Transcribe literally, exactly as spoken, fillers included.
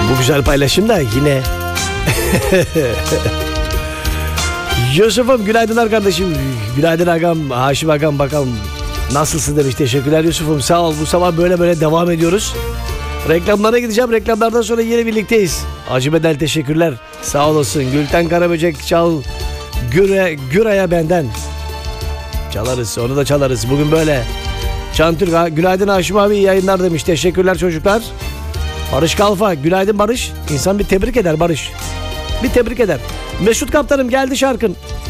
Bu güzel paylaşım da yine. Yusuf'um günaydınlar kardeşim. Günaydın agam, Haşim agam, bakalım nasılsın demiş. Teşekkürler Yusuf'um, sağ ol. Bu sabah böyle böyle devam ediyoruz. Reklamlara gideceğim, reklamlardan sonra yine birlikteyiz. Acı bedel teşekkürler, sağ olasın. Gülten Karaböcek çal Güre, Güray'a benden. Çalarız, onu da çalarız bugün böyle. Çantürk günaydın Haşim abi, iyi yayınlar demiş. Teşekkürler çocuklar. Barış Kalfa günaydın Barış. İnsan bir tebrik eder Barış. Bir tebrik eder. Mesut Kaptanım geldi şarkın.